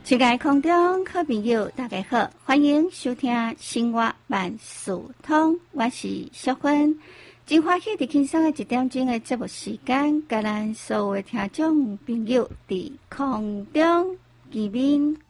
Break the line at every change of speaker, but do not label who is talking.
世界空中好朋友，大家好，欢迎收听《生活万事通》，我是淑芬。真欢喜伫轻松的1点钟的节目时间，甲咱所有的听众朋友伫空中见面